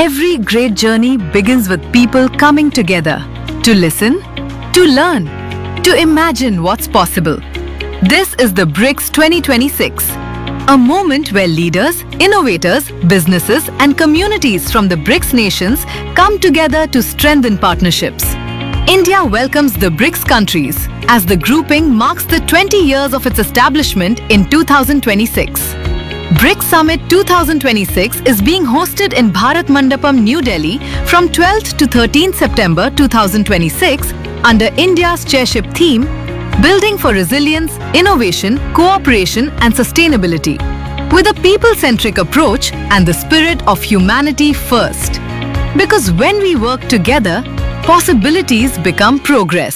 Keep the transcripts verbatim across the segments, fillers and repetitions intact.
Every great journey begins with people coming together to listen, to learn, to imagine what's possible. This is the BRICS twenty twenty-six, a moment where leaders, innovators, businesses and communities from the BRICS nations come together to strengthen partnerships. India welcomes the BRICS countries as the grouping marks the twenty years of its establishment in two thousand twenty-six. BRICS Summit twenty twenty-six is being hosted in Bharat Mandapam, New Delhi from twelfth to thirteenth September two thousand twenty-six under India's chairship theme, Building for Resilience, Innovation, Cooperation and Sustainability, with a people-centric approach and the spirit of humanity first. Because when we work together, possibilities become progress.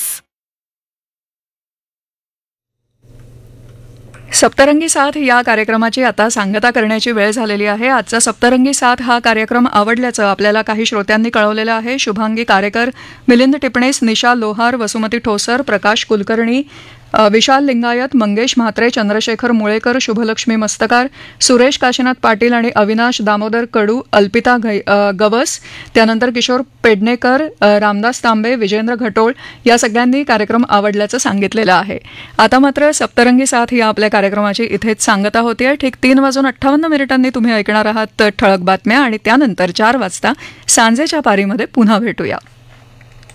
सप्तरंगी साथ या कार्यक्रमाची आता सांगता करण्याची वेळ झालेली आहे. आजचा सप्तरंगी साथ हा कार्यक्रम आवडल्याचं आपल्याला काही श्रोत्यांनी कळवलेलं आहे. शुभांगी कारेकर, मिलिंद टिपणेस, निशा लोहार, वसुमती ठोसर, प्रकाश कुलकर्णी, विशाल लिंगायत, मंगेश म्हात्रे, चंद्रशेखर मुळेकर, शुभलक्ष्मी मस्तकार, सुरेश काशीनाथ पाटील आणि अविनाश दामोदर कडू, अल्पिता गवस, त्यानंतर किशोर पेडणेकर, रामदास तांबे, विजेंद्र घटोळ या सगळ्यांनी कार्यक्रम आवडल्याचं सांगितलेलं आहे. आता मात्र सप्तरंगी साथ या आपल्या कार्यक्रमाची इथेच सांगता होती. ठीक तीन वाजून अठ्ठावन्न मिनिटांनी तुम्ही ऐकणार आहात ठळक बातम्या आणि त्यानंतर चार वाजता सांजेच्या पारीमध्ये पुन्हा भेटूया.